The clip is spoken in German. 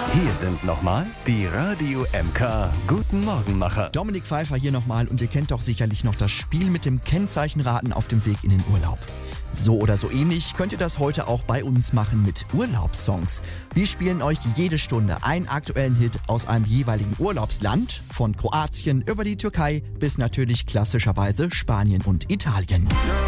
Hier sind nochmal die Radio MK Guten Morgenmacher. Dominik Pfeiffer hier nochmal und ihr kennt doch sicherlich noch das Spiel mit dem Kennzeichenraten auf dem Weg in den Urlaub. So oder so ähnlich könnt ihr das heute auch bei uns machen mit Urlaubssongs. Wir spielen euch jede Stunde einen aktuellen Hit aus einem jeweiligen Urlaubsland, von Kroatien über die Türkei bis natürlich klassischerweise Spanien und Italien.